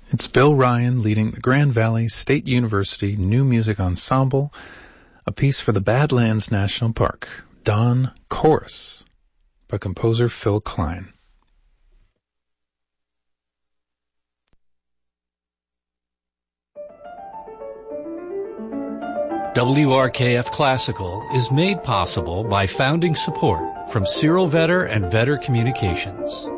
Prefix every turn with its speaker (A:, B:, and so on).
A: It's Bill Ryan leading the Grand Valley State University New Music Ensemble, a piece for the Badlands National Park, Dawn Chorus, by composer Phil Klein.
B: WRKF Classical is made possible by founding support from Cyril Vetter and Vetter Communications.